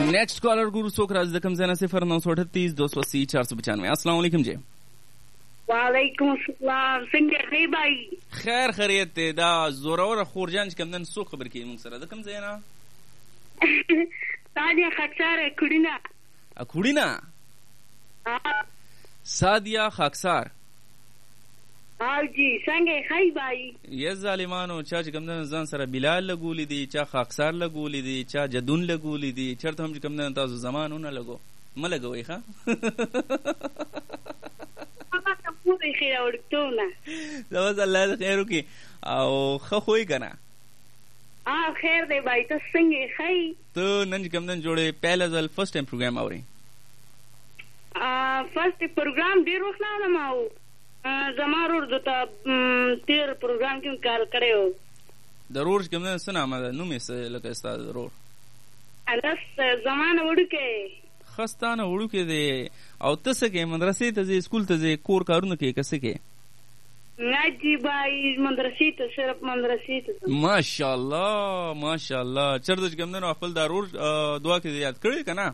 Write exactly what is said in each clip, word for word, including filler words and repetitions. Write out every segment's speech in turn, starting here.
Next collar गुरु सोख राज रकम ज़ैना सिफर नौ सौ अठतीस दो सौ अस्सी चार सौ पचानवे। अस्सलाम वालेकुम जी। वालेकुम सलाम। څنګه دی भाई؟ خیر خیریت دی. دا زوراوره خورجان چې کمدن سو خبر کوي موږ سره د کوم ځای نه؟ سادیا خاکسار کډینا. ا کډینا؟ سادیا خاکسار. او جی څنګه خی भाई؟ یا ظالمانو چا چې کمدن ځان سره بلال لګولې دي، چا خاکسار لګولې دي، چا جدون لګولې دي، چرته هم چې کمدن تاسو زمانونه لګو م لګوي ښا. پوره خیر ورتونه. زما الله خیر وکي او خو خوې کنه. اه خیر دی भाई. ته څنګه خی؟ ته نن چې کمدن جوړې پہلا ځل فرست ټایم پروګرام اوري؟ ا فرست پروګرام ډیر وخت نه ما زمارور دته تیر پروګرام کې کار کړو. ضرور چې کمدن څه نامه ده نوم یې لکه استاد ضرور انس زمانه وړکه خستانه وړکه دی. او تاسو کې مدرسې ته ځې سکول ته ځې کور کارونه کې کسه کې؟ نه جی भाई مدرسې ته صرف مدرسې ته. ماشاءالله ماشاءالله. چرته چې کمدن خپل ضرور دعا کې یاد کړی کنه؟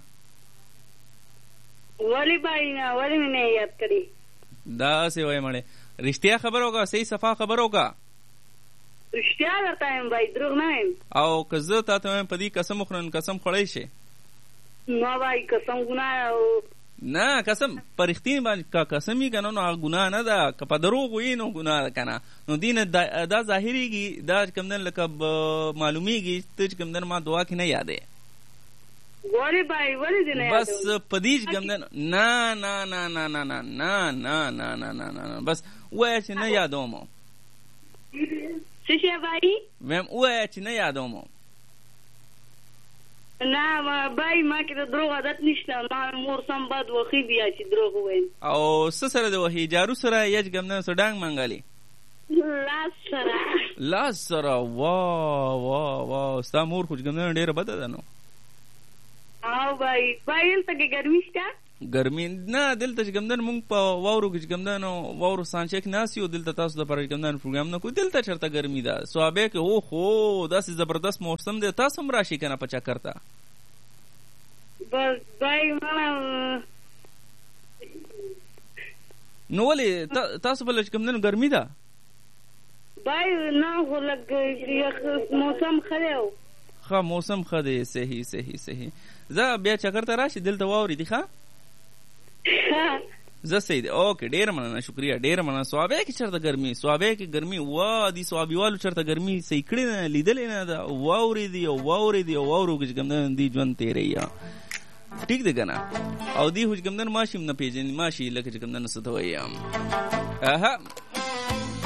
ولی भाई نه ولی نه یاد کړی. دا څه وای مړې رښتیا خبر وکړه، صحیح صفا خبر وکړه. رښتیا درته وایم भाई دروغ نه وایم. او که زه تاته وایم په دې قسم وخورم قسم خوړی شي؟ نه भाई قسم ګناه او نه قسم په رښتینې باندې که قسم یې کنه نو هغه ګناه نه ده، که په دروغ وي نو ګناه ده کنه. نو دې نه دا ظاهرېږي دا چې کمدن لکه معلومیږي ته چې کمدن ما دعا کې نه یادې ولی भाई ولی دې نه بس په دې چې کمدن نه نه نه نه نه نه نه نه نه نه نه نه بس وایه چې نه یادوم. څه شی भाई؟ ویم وایه چې نه یادوم. نه भाई ما کې د دروغ عادت نشته. ما مور سم بد وخی بیا چې دروغ وایم. او څه سره د وحی جارو سره یا چې کمدن سره ډانګ منګالي؟ لاس سره. لاس سره. واه واه واه. ستا مور خو چې کمدن ډېره بده ده نو. او भाई भाई دلته کې ګرمي شته؟ ګرمي نه دلته چې کمدن مونږ په واورو کې چې کمدن واورو سانچک ناست یو دلته تاسو دپاره چې کمدن پروګرام نه کوو. دلته چېرته ګرمي ده صحابه کې او خو داسې زبردست موسم دی. تاسو هم راشئ که نه په چکر ته. بس भाई مانا نو ولې تاسو بله چې کمدن ګرمي ده؟ भाई نه خو لږ موسم ښه دی. ښه موسم ښه دی. صحیح صحیح صحیح. زه بیا چکر ته راشي دلته واوري دي ښه؟ زه صحیح دی. اوکې ډېره مننه شکریه ډېره مننه. صحابه کې چېرته ګرمي صحابه کې ګرمي وا دي صحابي والو چېرته ګرمي صحیح کړې نه لیدلې نه ده. واورې دي او واورې دي او واورو کې چې کمدن دي ژوند تېروي. ټیک دی که نه؟ او دي خو چې کمدن ماشي هم نه پېژني ماشي لکه چې کمدن څه ته وایي.